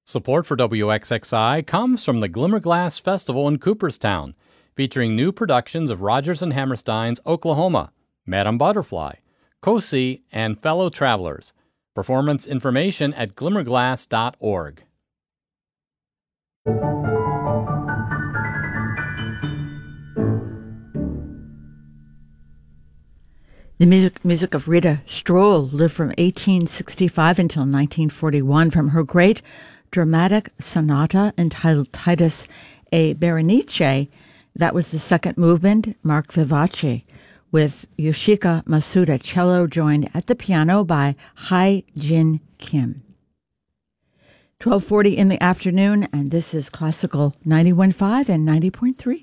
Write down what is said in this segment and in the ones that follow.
Support for WXXI comes from the Glimmerglass Festival in Cooperstown, featuring new productions of Rodgers and Hammerstein's Oklahoma, Madame Butterfly, Cosi, and Fellow Travelers. Performance information at glimmerglass.org. The music of Rita Stroll lived from 1865 until 1941 from her great dramatic sonata entitled Titus e Berenice. That was the second movement, Mark Vivace, with Yoshika Masuda cello, joined at the piano by Hai Jin Kim. 12:40 in the afternoon, and this is Classical 91.5 and 90.3.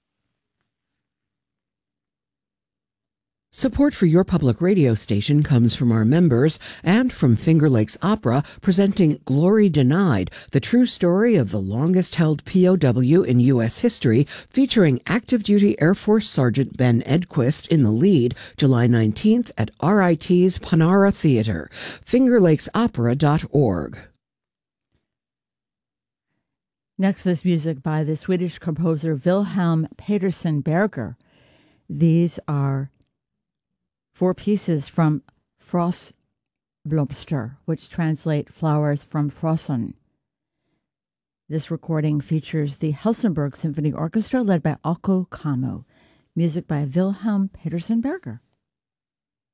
Support for your public radio station comes from our members and from Finger Lakes Opera, presenting Glory Denied, the true story of the longest-held POW in U.S. history, featuring active-duty Air Force Sergeant Ben Edquist in the lead, July 19th at RIT's Panara Theater. FingerLakesOpera.org. Next, this music by the Swedish composer Wilhelm Petersen Berger. These are 4 pieces from Frostblomster, which translate flowers from frossen. This recording features the Helsingborg Symphony Orchestra led by Akko Kammo. Music by Wilhelm Petersen Berger.